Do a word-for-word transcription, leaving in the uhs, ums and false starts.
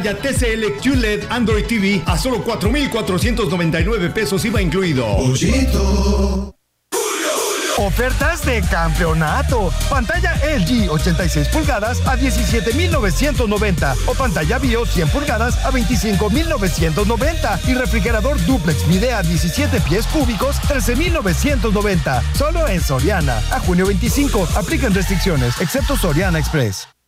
Ya T C L Q L E D Android T V a solo cuatro mil cuatrocientos noventa y nueve pesos I V A incluido. Pollito. Ofertas de campeonato. Pantalla L G ochenta y seis pulgadas a diecisiete mil novecientos noventa o pantalla BIOS cien pulgadas a veinticinco mil novecientos noventa y refrigerador duplex Midea diecisiete pies cúbicos trece mil novecientos noventa. Solo en Soriana. A junio veinticinco. Aplican restricciones, excepto Soriana Express.